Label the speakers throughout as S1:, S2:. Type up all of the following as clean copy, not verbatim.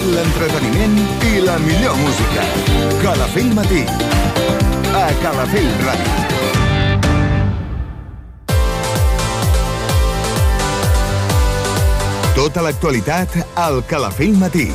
S1: l'actualitat, l'entreteniment i la millor música. Calafell Matí. A Calafell Ràdio. Tota l'actualitat al Calafell Matí.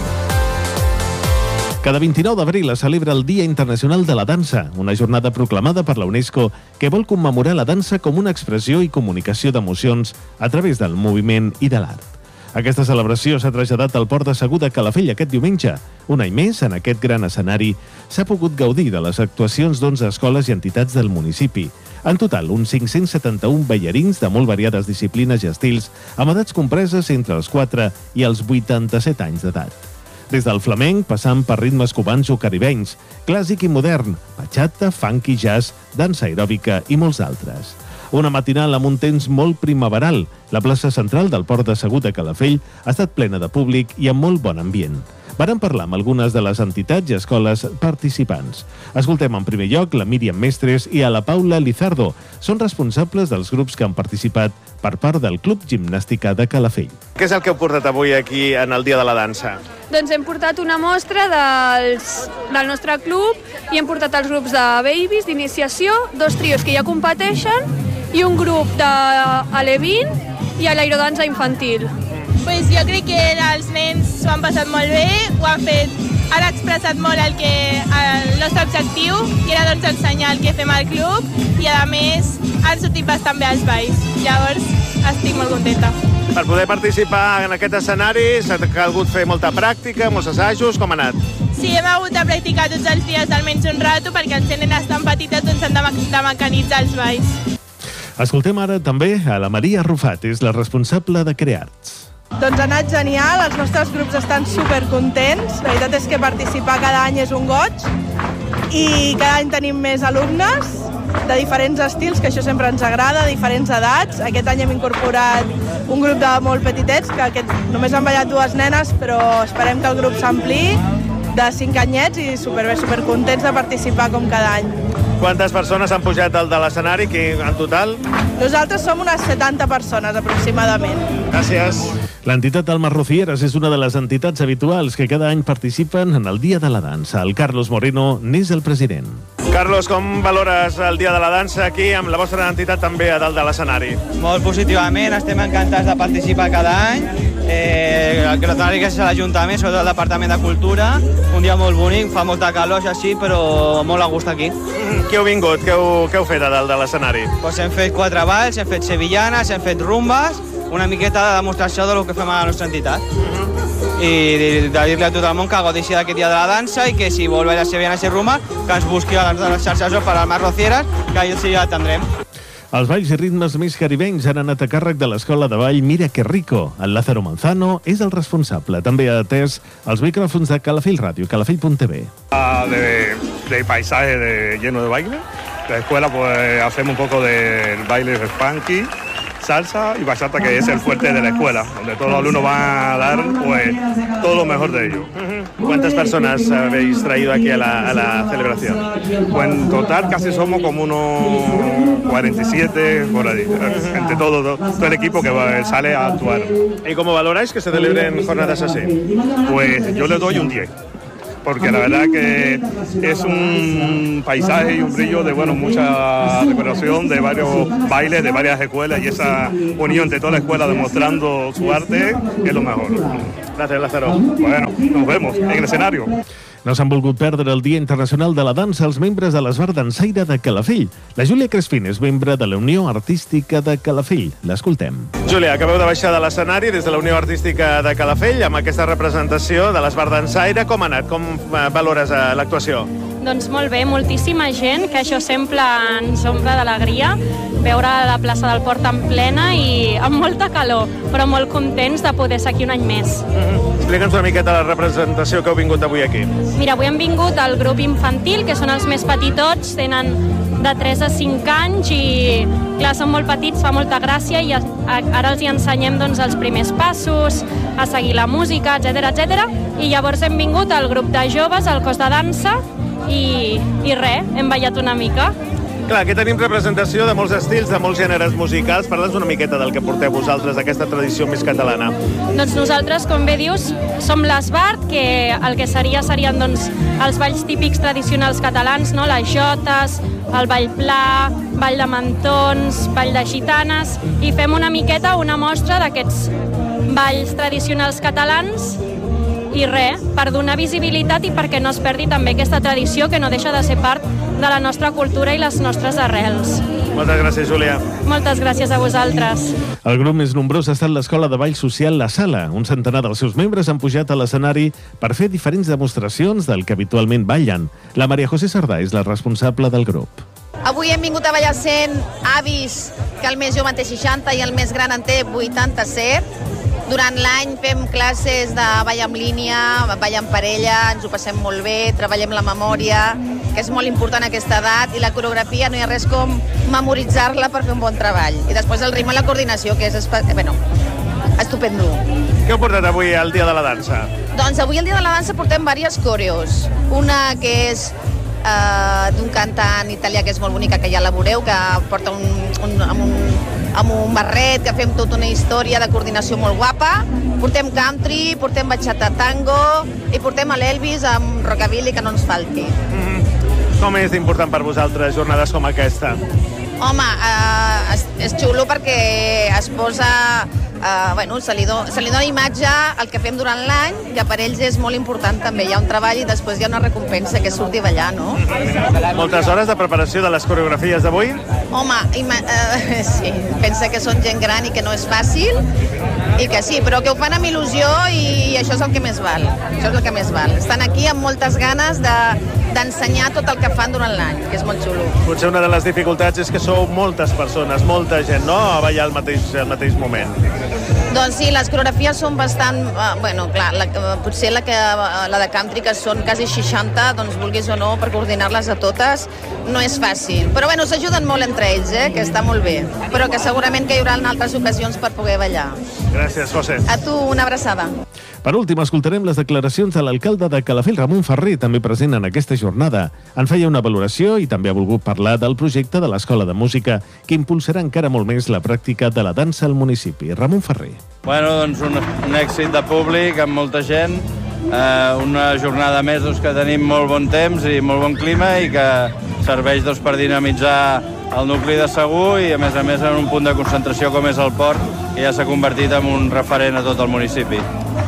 S2: Cada 29 d'abril es celebra el Dia Internacional de la Dansa, una jornada proclamada per la UNESCO que vol commemorar la dansa com una expressió i comunicació d'emocions a través del moviment i de l'art. Aquesta celebració s'ha traslladat al Port de Segur de Calafell aquest diumenge. Un any més, en aquest gran escenari, s'ha pogut gaudir de les actuacions d'11 escoles i entitats del municipi. En total, uns 571 ballarins de molt variades disciplines i estils, amb edats compreses entre els 4 i els 87 anys d'edat. Des del flamenc, passant per ritmes cubans o caribenys, clàssic i modern, bachata, funk i jazz, dansa aeròbica i molts altres. Una matinal amb un temps molt primaveral. La plaça central del Port de Segur de Calafell ha estat plena de públic i amb molt bon ambient. Varen parlar amb algunes de les entitats i escoles participants. Escoltem en primer lloc la Míriam Mestres i a la Paula Lizardo. Són responsables dels grups que han participat per part del Club Gimnàstica de Calafell.
S3: Què és el que heu portat avui aquí en el Dia de la Dansa?
S4: Doncs hem portat una mostra del nostre club i hem portat els grups de babies, d'iniciació, 2 trios que ja competeixen i un grup d'alevín i a l'aerodansa infantil.
S5: Pues jo crec que els nens s'ho han passat molt bé, han expressat molt el nostre objectiu, que era doncs ensenyar el que fem al club i a més han sortit bastant bé els balls. Llavors estic molt contenta.
S3: Per poder participar en aquest escenari s'ha calgut fer molta pràctica, molts assajos, com ha anat?
S5: Sí, hem hagut de practicar tots els dies almenys un rato perquè els nenes tan petites doncs han de mecanitzar els balls.
S2: Escoltem ara també a la Maria Rufat, és la responsable de Crearts.
S6: Doncs ha anat genial, els nostres grups estan supercontents. La veritat és que participar cada any és un goig i cada any tenim més alumnes de diferents estils, que això sempre ens agrada, de diferents edats. Aquest any hem incorporat un grup de molt petitets, que només han ballat 2 nenes, però esperem que el grup s'ampliï, de 5 anyets i superbé, supercontents de participar com cada any.
S3: Quantes persones han pujat al de l'escenari, en total?
S6: Nosaltres som unes 70 persones, aproximadament.
S3: Gràcies.
S2: L'entitat Almarrocieres és una de les entitats habituals que cada any participen en el Dia de la Dansa. El Carlos Moreno n'és el president.
S3: Carlos, com valores el Dia de la Dansa aquí amb la vostra entitat també a dalt de l'escenari?
S7: Molt positivament, estem encantats de participar cada any. El que és l'Ajuntament, sobretot el Departament de Cultura, un dia molt bonic, fa molta calor, així, però molt a gust aquí.
S3: Qui heu vingut? Què heu fet a dalt de l'escenari?
S7: Pues hem fet 4 balls, hem fet sevillanes, hem fet rumbes, una miqueta de demostració del que fem a la nostra entitat. I de dir-li a tot el món que gaudeixi d'aquest Dia de la Dansa i que si vol veure sevillanes i rumbes, que ens busqui a les xarxes o per Almarrocieres, que allà sí ja atendrem.
S2: Els balls i ritmes més caribenys han anat a càrrec de l'escola de ball Mira que Rico. El Lázaro Manzano és el responsable. També ha atès els micròfons de Calafell Ràdio, calafell.tv.
S8: De paisaje lleno de baile. La escuela pues hacemos un poco de baile funky, salsa y bachata, que es el fuerte de la escuela, donde todos los alumnos van a dar pues todo lo mejor de ellos.
S3: ¿Cuántas personas habéis traído aquí a la celebración?
S8: Pues en total casi somos como unos 47 por ahí, entre todo el equipo que sale a actuar.
S3: ¿Y cómo valoráis que se celebren jornadas así?
S8: Pues yo le doy un 10. Porque la verdad que es un paisaje y un brillo de mucha decoración, de varios bailes, de varias escuelas, y esa unión de toda la escuela demostrando su arte es lo mejor.
S3: Gracias, Lázaro.
S8: Bueno, nos vemos en el escenario.
S2: No s'han volgut perdre el Dia Internacional de la Dansa els membres de l'Esbar Dansaire de Calafell. La Júlia Crespin és membre de la Unió Artística de Calafell. L'escoltem.
S3: Júlia, acabeu de baixar de l'escenari des de la Unió Artística de Calafell amb aquesta representació de l'Esbar Dansaire. Com ha anat? Com valores l'actuació?
S4: Doncs molt bé, moltíssima gent, que això sempre ens omple d'alegria, veure la plaça del Port en plena i amb molta calor, però molt contents de poder ser aquí un any més.
S3: Explica'ns una miqueta la representació que heu vingut avui aquí.
S4: Mira, avui hem vingut al grup infantil, que són els més petitots, tenen de 3 a 5 anys i, clar, són molt petits, fa molta gràcia i ara els hi ensenyem doncs, els primers passos, a seguir la música, etc. I llavors hem vingut al grup de joves, al cos de dansa i res, hem ballat una mica.
S3: Clar, aquí tenim representació de molts estils, de molts gèneres musicals. Parla'ns una miqueta del que porteu vosaltres, d'aquesta tradició més catalana.
S4: Doncs nosaltres, com bé dius, som l'Esbart, que el que serien doncs, els balls típics tradicionals catalans, no? Les jotes, el ball pla, ball de mantons, ball de gitanes, i fem una miqueta una mostra d'aquests balls tradicionals catalans i res, per donar visibilitat i perquè no es perdi també aquesta tradició que no deixa de ser part de la nostra cultura i les nostres arrels.
S3: Moltes gràcies, Júlia.
S4: Moltes gràcies a vosaltres.
S2: El grup més nombrós ha estat l'Escola de Ball Social La Sala. Un centenar dels seus membres han pujat a l'escenari per fer diferents demostracions del que habitualment ballen. La Maria José Sardà és la responsable del grup.
S9: Avui hem vingut a ballar 100 avis, que el més jove en té 60 i el més gran en té 87. Durant l'any fem classes de ball en línia, ball en parella, ens ho passem molt bé, treballem la memòria, que és molt important a aquesta edat, i la coreografia no hi ha res com memoritzar-la per fer un bon treball. I després el ritme i la coordinació, que és estupendo.
S3: Què heu portat avui al Dia de la Dansa?
S9: Doncs avui al Dia de la Dansa portem diverses coreos. Una que és d'un cantant italià que és molt bonica, que ja la veureu, que porta amb un barret, que fem tota una història de coordinació molt guapa. Portem country, portem bachata tango i portem l'Elvis amb rockabilly, que no ens falti.
S3: Com és important per vosaltres jornades com aquesta?
S9: Home, és xulo perquè es posa... se li dona imatge al que fem durant l'any, que per ells és molt important també. Hi ha un treball i després hi ha una recompensa, que és sortir a ballar, no?
S3: Moltes hores de preparació de les coreografies d'avui?
S9: Home, sí, pensa que són gent gran i que no és fàcil, i que sí, però que ho fan amb il·lusió i això és el que més val. Això és el que més val. Estan aquí amb moltes ganes d'ensenyar tot el que fan durant l'any, que és molt xulo.
S3: Potser una de les dificultats és que sou moltes persones, molta gent, no?, a ballar al mateix moment.
S9: Doncs sí, les coreografies són bastant... potser la de country, que són quasi 60, doncs vulguis o no, per coordinar-les a totes, no és fàcil. Però s'ajuden molt entre ells, que està molt bé. Però que segurament que hi haurà altres ocasions per poder ballar.
S3: Gràcies, José.
S9: A tu, una abraçada.
S2: Per últim, escoltarem les declaracions de l'alcalde de Calafell, Ramon Ferrer, també present en aquesta jornada. En feia una valoració i també ha volgut parlar del projecte de l'Escola de Música, que impulsarà encara molt més la pràctica de la dansa al municipi. Ramon Ferrer.
S10: Doncs un èxit de públic amb molta gent, una jornada més que tenim molt bon temps i molt bon clima i que serveix per dinamitzar el nucli de Segur i, a més en un punt de concentració com és el port, que ja s'ha convertit en un referent a tot el municipi.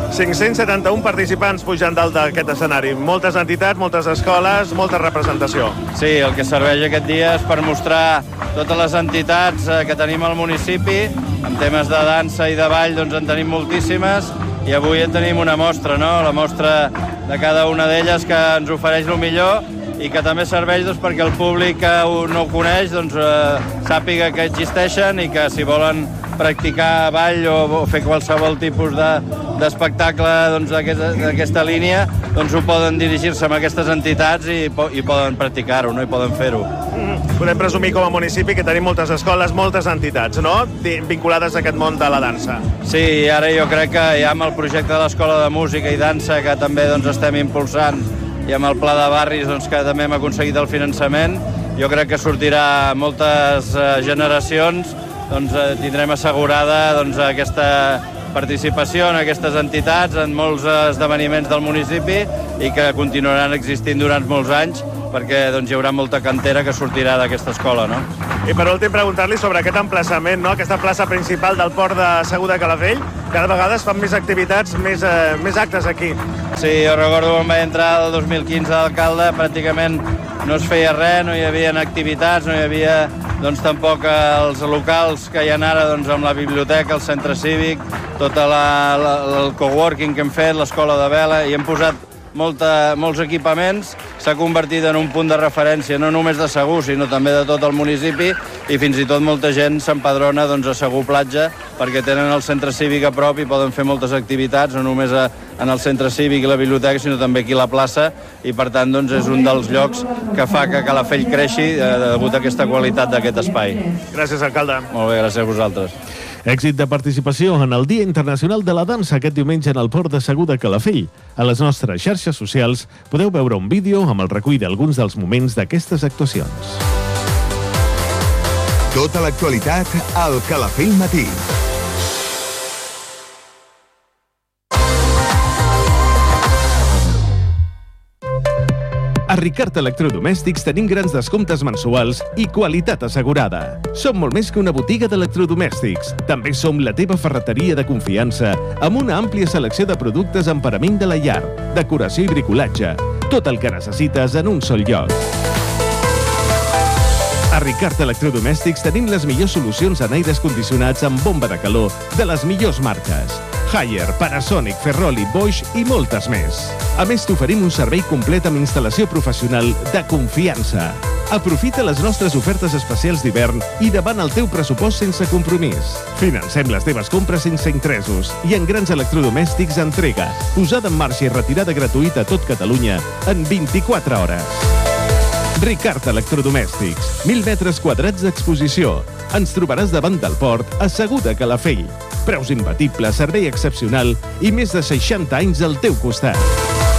S3: 571 participants pujant dalt d'aquest escenari. Moltes entitats, moltes escoles, molta representació.
S10: Sí, el que serveix aquest dia és per mostrar totes les entitats que tenim al municipi. En temes de dansa i de ball en tenim moltíssimes i avui en tenim una mostra, no? La mostra de cada una d'elles que ens ofereix el millor i que també serveix perquè el públic que no ho coneix sàpiga que existeixen i que si volen practicar ball o fer qualsevol tipus d'espectacle d'aquesta línia, ho poden dirigir-se a aquestes entitats i poden practicar-ho, no? I poden fer-ho.
S3: Podem presumir com a municipi que tenim moltes escoles, moltes entitats, no?, vinculades a aquest món de la dansa.
S10: Sí, ara jo crec que ja amb el projecte de l'Escola de Música i Dansa, que també estem impulsant, i amb el Pla de Barris, que també hem aconseguit el finançament, jo crec que sortirà moltes generacions, tindrem assegurada aquesta participació en aquestes entitats, en molts esdeveniments del municipi i que continuaran existint durant molts anys perquè hi haurà molta cantera que sortirà d'aquesta escola, no?
S3: I per últim preguntar-li sobre aquest emplaçament, no?, aquesta plaça principal del port de Segur de Calafell. Cada vegada es fan més activitats, més actes aquí.
S10: Sí, jo recordo quan vaig entrar el 2015 d'alcalde, pràcticament no es feia res, no hi havia activitats, no hi havia tampoc els locals que hi ha ara amb la biblioteca, el centre cívic, tot el coworking que hem fet, l'escola de vela, i hem posat molts equipaments. S'ha convertit en un punt de referència no només de Segur, sinó també de tot el municipi, i fins i tot molta gent s'empadrona a Segur Platja perquè tenen el centre cívic a prop i poden fer moltes activitats, no només en el centre cívic i la biblioteca, sinó també aquí a la plaça, i per tant és un dels llocs que fa que Calafell creixi degut a aquesta qualitat d'aquest espai.
S3: Gràcies, alcalde.
S10: Molt bé, gràcies a vosaltres.
S2: Èxit de participació en el Dia Internacional de la Dansa aquest diumenge en el port de Segur de Calafell. A les nostres xarxes socials podeu veure un vídeo amb el recull d'alguns dels moments d'aquestes actuacions.
S1: Tota l'actualitat al Calafell Matí.
S2: A Ricard Electrodomèstics tenim grans descomptes mensuals i qualitat assegurada. Som molt més que una botiga d'electrodomèstics. També som la teva ferreteria de confiança, amb una àmplia selecció de productes amb parament de la llar, decoració i bricolatge. Tot el que necessites en un sol lloc. A Ricard Electrodomèstics tenim les millors solucions en aires condicionats amb bomba de calor de les millors marques. Haier, Panasonic, Ferroli, Bosch i moltes més. A més, t'oferim un servei complet amb instal·lació professional de confiança. Aprofita les nostres ofertes especials d'hivern i davant el teu pressupost sense compromís. Financem les teves compres sense interessos i en grans electrodomèstics entrega, posada en marxa i retirada gratuïta a tot Catalunya en 24 hores. Ricard Electrodomèstics, 1.000 metres quadrats d'exposició. Ens trobaràs davant del port, assegut a Calafell. Preus imbatibles, servei excepcional i més de 60 anys al teu costat.